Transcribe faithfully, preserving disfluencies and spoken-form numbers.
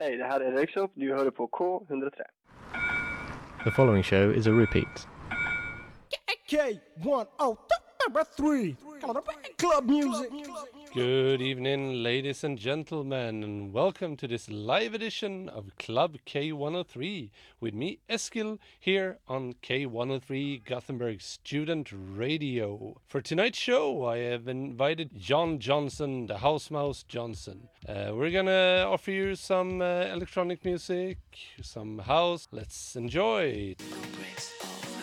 Hej, det här är Röyksopp. Du hör på K one oh three. The following show is a repeat. K one oh three Club music. Good evening, ladies and gentlemen, and welcome to this live edition of Club K one oh three with me, Eskil, here on K one oh three Gothenburg Student Radio. For tonight's show, I have invited John Johnson, the House Mouse Johnson. Uh, we're gonna offer you some uh, electronic music, some house. Let's enjoy it.